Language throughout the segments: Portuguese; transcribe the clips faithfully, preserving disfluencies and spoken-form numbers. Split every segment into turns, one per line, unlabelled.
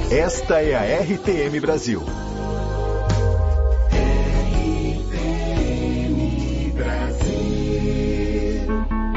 Esta é a R T M Brasil.
R T M Brasil.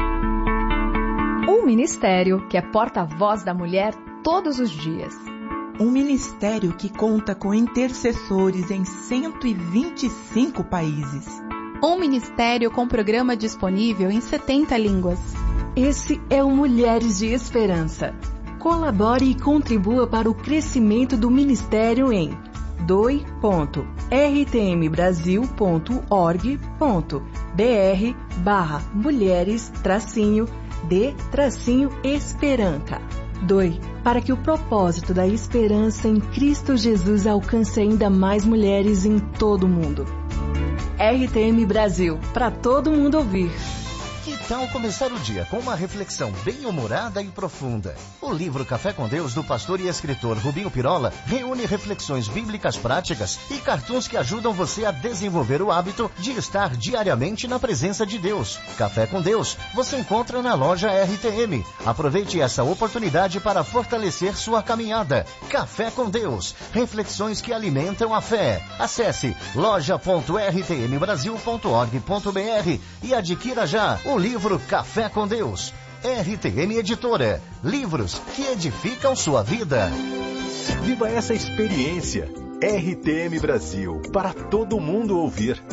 Um ministério que é porta-voz da mulher todos os dias.
Um ministério que conta com intercessores em cento e vinte e cinco países.
Um ministério com programa disponível em setenta línguas.
Esse é o Mulheres de Esperança. Colabore e contribua para o crescimento do ministério em doe ponto r t m brasil ponto org ponto b r barra mulheres tracinho de tracinho esperança. Doe para que o propósito da esperança em Cristo Jesus alcance ainda mais mulheres em todo o mundo. R T M Brasil, para todo mundo ouvir.
Que tal começar o dia com uma reflexão bem-humorada e profunda? O livro Café com Deus, do pastor e escritor Rubinho Pirola, reúne reflexões bíblicas práticas e cartoons que ajudam você a desenvolver o hábito de estar diariamente na presença de Deus. Café com Deus, você encontra na loja R T M. Aproveite essa oportunidade para fortalecer sua caminhada. Café com Deus, reflexões que alimentam a fé. Acesse loja ponto r t m brasil ponto org ponto b r e adquira já o livro Café com Deus. R T M Editora. Livros que edificam sua vida.
Viva essa experiência. R T M Brasil, para todo mundo ouvir.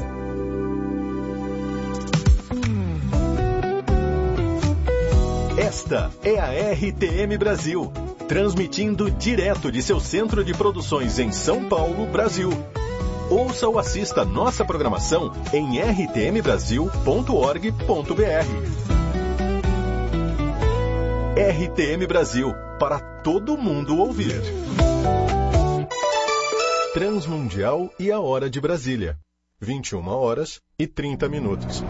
Esta é a R T M Brasil, transmitindo direto de seu centro de produções em São Paulo, Brasil. Ouça ou assista nossa programação em r t m brasil ponto org ponto b r. R T M Brasil, para todo mundo ouvir. Transmundial e a Hora de Brasília. vinte e uma horas e trinta minutos.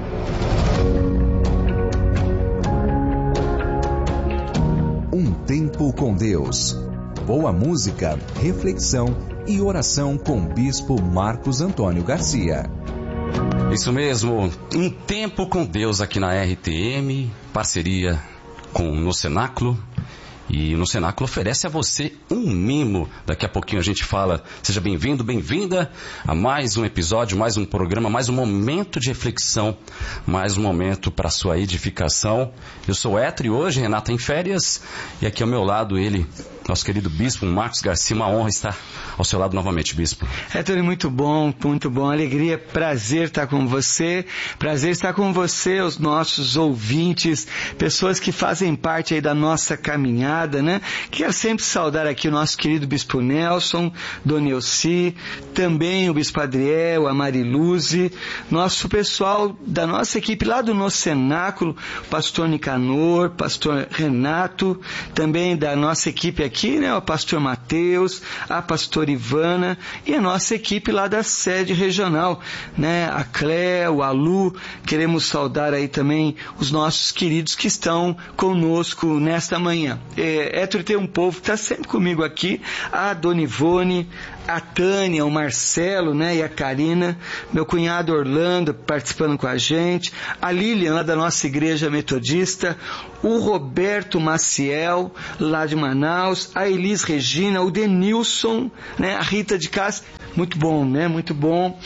Um tempo com Deus. Boa música, reflexão e oração com o Bispo Marcos Antônio Garcia.
Isso mesmo, um tempo com Deus aqui na R T M, parceria com o No Cenáculo. E o No Cenáculo oferece a você um mimo. Daqui a pouquinho a gente fala. Seja bem-vindo, bem-vinda a mais um episódio, mais um programa, mais um momento de reflexão, mais um momento para a sua edificação. Eu sou o Etri, hoje Renata em férias, e aqui ao meu lado ele, nosso querido Bispo Marcos Garcia. Uma honra estar ao seu lado novamente, Bispo.
É tudo muito bom, muito bom. Alegria, prazer estar com você. Prazer estar com você, os nossos ouvintes, pessoas que fazem parte aí da nossa caminhada, né? Quero sempre saudar aqui o nosso querido Bispo Nelson, Dona Elci, também o Bispo Adriel, a Mariluze, nosso pessoal da nossa equipe lá do No Cenáculo, Pastor Nicanor, Pastor Renato, também da nossa equipe aqui, né? O Pastor Mateus, a Pastora Ivana e a nossa equipe lá da sede regional, né? A Cléo, a Lu. Queremos saudar aí também os nossos queridos que estão conosco nesta manhã. É, Héctor, tem um povo que está sempre comigo aqui, a Dona Ivone, a Tânia, o Marcelo, né, e a Karina, meu cunhado Orlando participando com a gente, a Lilian lá da nossa igreja metodista, o Roberto Maciel lá de Manaus, a Elis Regina, o Denilson, né, a Rita de Cássia. Muito bom, né, muito bom.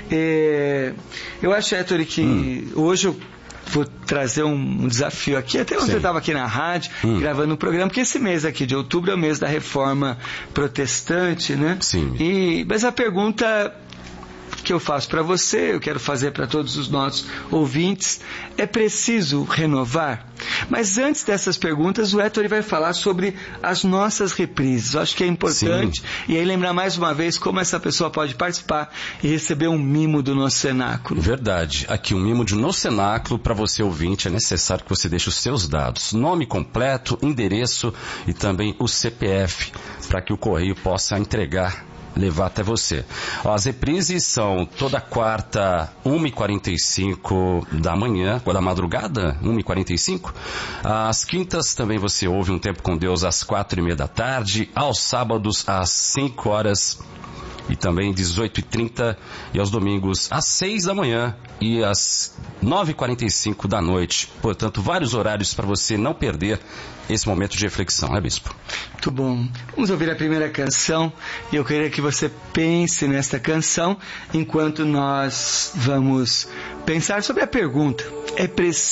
É, eu acho, Héctor, que hum. hoje eu vou trazer um desafio aqui, até quando eu estava aqui na rádio, hum. gravando um programa, porque esse mês aqui de outubro é o mês da Reforma Protestante, né?
Sim.
E, mas a pergunta que eu faço para você, eu quero fazer para todos os nossos ouvintes, é preciso renovar? Mas antes dessas perguntas, o Héctor vai falar sobre as nossas reprises. Eu acho que é importante. Sim. E aí lembrar mais uma vez como essa pessoa pode participar e receber um mimo do No Cenáculo.
Verdade. Aqui um mimo de No Cenáculo para você ouvinte. É necessário que você deixe os seus dados. Nome completo, endereço e também o C P F para que o correio possa entregar, levar até você. As reprises são toda quarta, uma e quarenta e cinco da manhã, da madrugada, uma e quarenta e cinco. Às quintas também você ouve Um Tempo com Deus às quatro e meia da tarde. Aos sábados às cinco horas e também dezoito e trinta, e aos domingos às seis da manhã e às nove e quarenta e cinco da noite. Portanto, vários horários para você não perder esse momento de reflexão, né, Bispo?
Muito bom. Vamos ouvir a primeira canção e eu queria que você pense nesta canção enquanto nós vamos pensar sobre a pergunta: é preciso